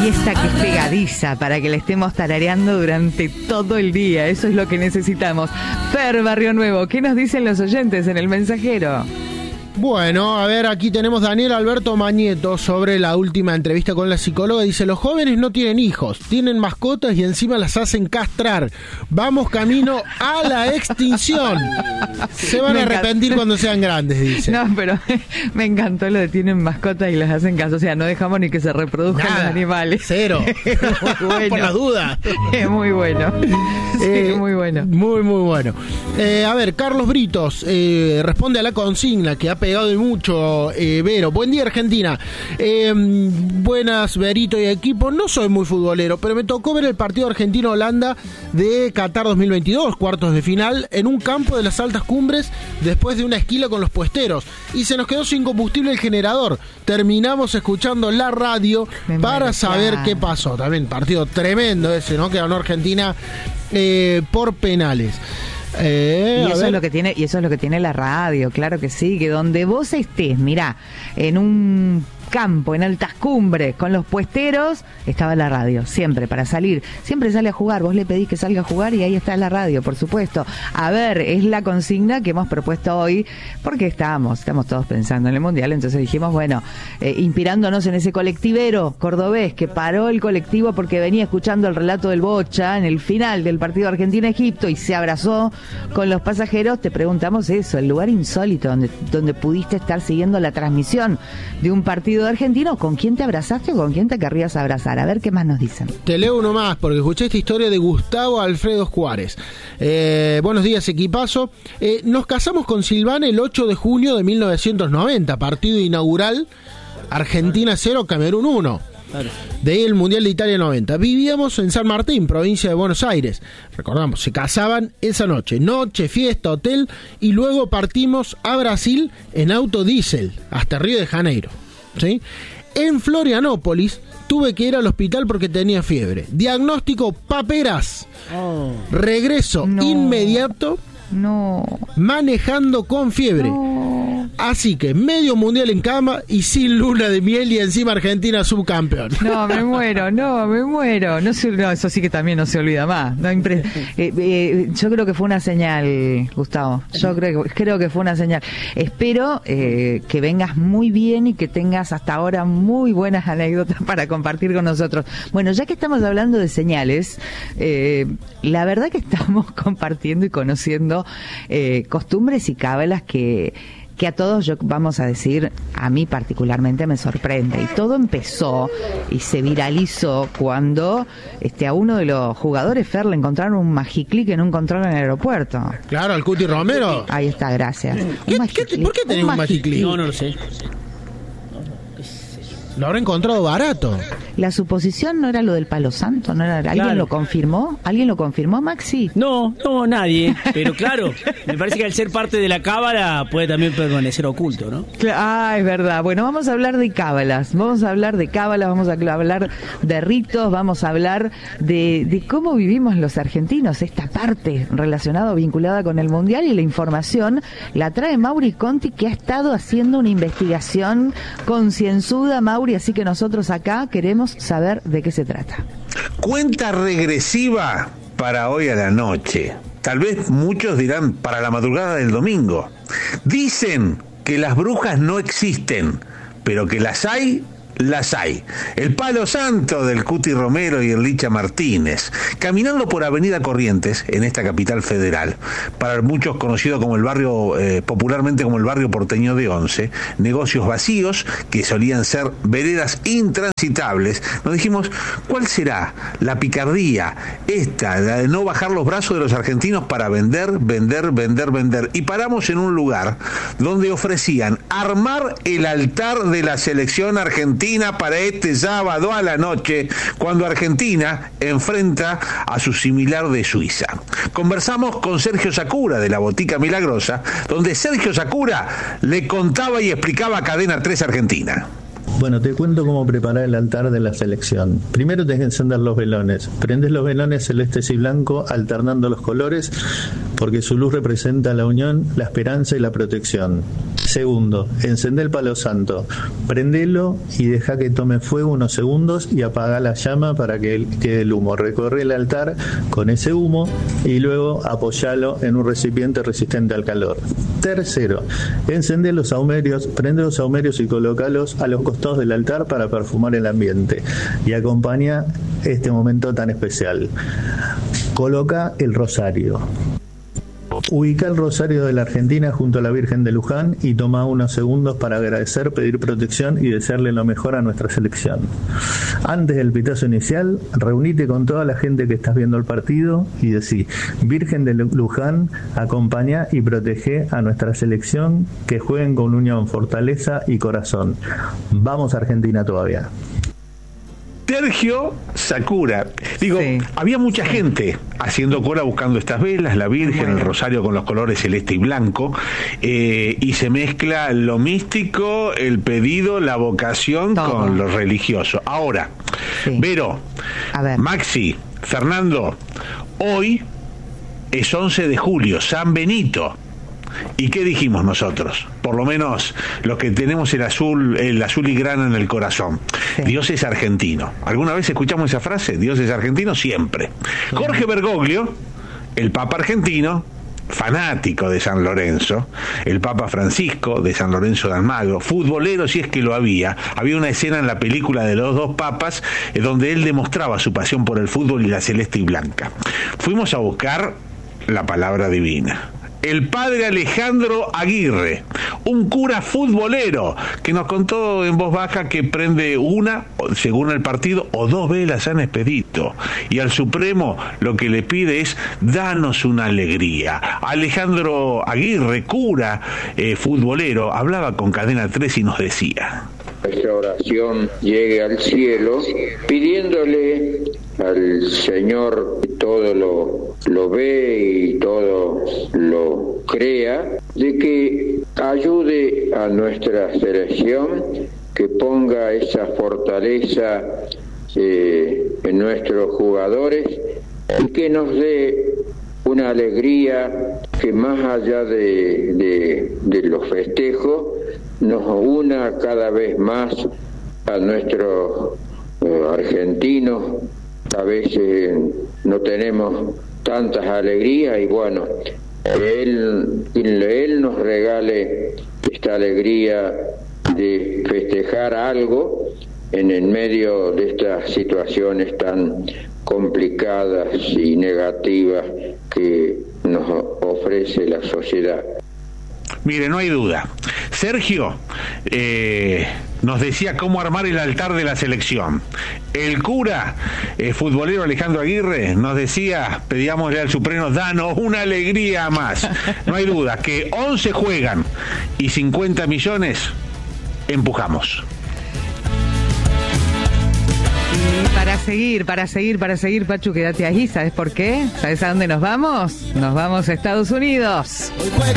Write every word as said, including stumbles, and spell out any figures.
esta que es pegadiza para que la estemos tarareando durante todo el día. Eso es lo que necesitamos. Fer, Barrio Nuevo, ¿qué nos dicen los oyentes en el mensajero? Bueno, a ver, aquí tenemos Daniel Alberto Mañeto sobre la última entrevista con la psicóloga. Dice, los jóvenes no tienen hijos, tienen mascotas y encima las hacen castrar. Vamos camino a la extinción. Se van a arrepentir cuando sean grandes, dice. No, pero me encantó lo de tienen mascotas y las hacen caso. O sea, no dejamos ni que se reproduzcan Nada, los animales. Cero. Muy bueno. Por las dudas. Es muy bueno. Sí, Eh, muy bueno. Muy, muy bueno. Eh, a ver, Carlos Britos eh, responde a la consigna que ha pegado de mucho, eh, Vero. Buen día, Argentina. Eh, buenas, Verito y equipo. No soy muy futbolero, pero me tocó ver el partido Argentina-Holanda de Qatar dos mil veintidós, cuartos de final, en un campo de las altas cumbres después de una esquila con los puesteros. Y se nos quedó sin combustible el generador. Terminamos escuchando la radio Me para muero, saber claro. qué pasó. También partido tremendo ese, ¿no? Que ganó Argentina eh, por penales. Eh, Y a eso ver. es lo que tiene, y eso es lo que tiene la radio, claro que sí, que donde vos estés, mirá, en un campo, en altas cumbres, con los puesteros, estaba la radio, siempre, para salir, siempre sale a jugar, vos le pedís que salga a jugar y ahí está la radio, por supuesto. A ver, es la consigna que hemos propuesto hoy, porque estamos, estamos todos pensando en el Mundial, entonces dijimos, bueno, eh, inspirándonos en ese colectivero cordobés que paró el colectivo porque venía escuchando el relato del Bocha en el final del partido Argentina-Egipto y se abrazó con los pasajeros, te preguntamos eso, el lugar insólito donde, donde pudiste estar siguiendo la transmisión de un partido de Argentina, ¿con quién te abrazaste o con quién te querrías abrazar? A ver qué más nos dicen. Te leo uno más, porque escuché esta historia de Gustavo Alfredo Juárez. Eh, buenos días, equipazo. Eh, nos casamos con Silvana el ocho de junio de mil novecientos noventa, partido inaugural, Argentina cero, Camerún uno. Claro. De ahí el Mundial de Italia noventa. Vivíamos en San Martín, provincia de Buenos Aires. Recordamos, se casaban esa noche. Noche, fiesta, hotel, y luego partimos a Brasil en auto diésel, hasta Río de Janeiro. ¿Sí? En Florianópolis tuve que ir al hospital porque tenía fiebre. Diagnóstico, paperas. Oh. Regreso No. inmediato, No. manejando con fiebre. No. Así que medio mundial en cama y sin luna de miel, y encima Argentina subcampeón. No, me muero, no, me muero. No, se, no, eso sí que también no se olvida más. No, impre- eh, eh, yo creo que fue una señal, Gustavo. Yo creo, creo que fue una señal. Espero eh, que vengas muy bien y que tengas hasta ahora muy buenas anécdotas para compartir con nosotros. Bueno, ya que estamos hablando de señales, eh, la verdad que estamos compartiendo y conociendo eh, costumbres y cábalas que... que a todos, yo vamos a decir, a mí particularmente me sorprende. Y todo empezó y se viralizó cuando este a uno de los jugadores, Fer, le encontraron un magiclick en un control en el aeropuerto. Claro, al Cuti Romero. Ahí está, gracias. ¿Qué- Un qué- magiclick, ¿Por qué tenés un magiclick? No, no lo sé. Lo habrá encontrado barato. La suposición no era lo del palo santo, no era. ¿Alguien Claro. lo confirmó? ¿Alguien lo confirmó, Maxi? No, no, nadie. Pero claro, me parece que al ser parte de la cábala puede también permanecer oculto, ¿no? Cla- Ah, es verdad. Bueno, vamos a hablar de cábalas, vamos a hablar de cábalas, vamos a cl- hablar de ritos, vamos a hablar de, de cómo vivimos los argentinos, esta parte relacionada o vinculada con el Mundial, y la información la trae Mauri Conti, que ha estado haciendo una investigación concienzuda, Mauri, así que nosotros acá queremos saber de qué se trata. Cuenta regresiva para hoy a la noche. Tal vez muchos dirán para la madrugada del domingo. Dicen que las brujas no existen, pero que las hay, las hay. El palo santo del Cuti Romero y el Licha Martínez, caminando por Avenida Corrientes, en esta capital federal, para muchos conocido como el barrio, eh, popularmente como el barrio porteño de Once, negocios vacíos que solían ser veredas intransitables. Nos dijimos, ¿cuál será la picardía esta, la de no bajar los brazos de los argentinos para vender, vender, vender, vender? Y paramos en un lugar donde ofrecían armar el altar de la selección argentina para este sábado a la noche, cuando Argentina enfrenta a su similar de Suiza. Conversamos con Sergio Sakura de la Botica Milagrosa, donde Sergio Sakura le contaba y explicaba a Cadena tres Argentina. Bueno, te cuento cómo preparar el altar de la selección. Primero tenés que encender los velones. Prendes los velones celestes y blanco alternando los colores, porque su luz representa la unión, la esperanza y la protección. Segundo, encendé el palo santo, prendelo y deja que tome fuego unos segundos y apaga la llama para que quede el humo. Recorre el altar con ese humo y luego apoyalo en un recipiente resistente al calor. Tercero, encendé los saumerios, prende los saumerios y colocalos a los costados del altar para perfumar el ambiente y acompaña este momento tan especial. Coloca el rosario. Ubica el rosario de la Argentina junto a la Virgen de Luján y toma unos segundos para agradecer, pedir protección y desearle lo mejor a nuestra selección. Antes del pitazo inicial, reunite con toda la gente que estás viendo el partido y decí: Virgen de Luján, acompañá y protege a nuestra selección, que jueguen con unión, fortaleza y corazón. Vamos Argentina todavía. Sergio Sakura. Digo, sí. Había mucha gente haciendo cola buscando estas velas, la Virgen, bueno. El rosario con los colores celeste y blanco, eh, y se mezcla lo místico, el pedido, la vocación todo con lo religioso. Ahora, sí. Vero, a ver. Maxi, Fernando, hoy es once de julio, San Benito. ¿Y qué dijimos nosotros? Por lo menos los que tenemos el azul, el azul y grana en el corazón. Sí. Dios es argentino. ¿Alguna vez escuchamos esa frase? Dios es argentino siempre. Sí. Jorge Bergoglio, el Papa argentino, fanático de San Lorenzo, el Papa Francisco de San Lorenzo de Almagro, futbolero si es que lo había. Había una escena en la película de los dos papas eh, donde él demostraba su pasión por el fútbol y la celeste y blanca. Fuimos a buscar la palabra divina. El padre Alejandro Aguirre, un cura futbolero, que nos contó en voz baja que prende una, según el partido, o dos velas han expedito. Y al Supremo lo que le pide es: danos una alegría. Alejandro Aguirre, cura eh, futbolero, hablaba con Cadena tres y nos decía: nuestra oración llegue al cielo, pidiéndole al Señor que todo lo, lo ve y todo lo crea, de que ayude a nuestra selección, que ponga esa fortaleza eh, en nuestros jugadores y que nos dé una alegría que más allá de, de, de los festejos nos una cada vez más a nuestros eh, argentinos. A veces no tenemos tantas alegrías y bueno, él, él nos regale esta alegría de festejar algo en el medio de estas situaciones tan complicadas y negativas que nos ofrece la sociedad. Mire, no hay duda. Sergio eh, nos decía cómo armar el altar de la selección. El cura eh, futbolero Alejandro Aguirre nos decía: pedíamosle al Supremo, danos una alegría más. No hay duda que once juegan y cincuenta millones empujamos. Para seguir, para seguir, para seguir, Pachu, quédate ahí. ¿Sabes por qué? ¿Sabes a dónde nos vamos? Nos vamos a Estados Unidos.